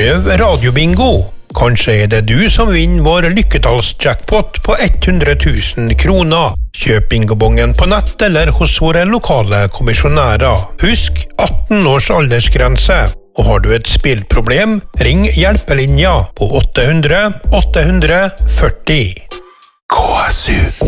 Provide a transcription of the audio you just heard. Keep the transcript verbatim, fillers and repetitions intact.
Prøv radiobingo. Kanskje er det du som vinner vår lykketallsjackpot på hundre tusen kroner. Kjøp bingobongen på nett eller hos våre lokale kommisjonærer. Husk atten års aldersgrense. Og har du et spillproblem, ring hjelpelinja på åtte hundre åtte hundre førti. K S U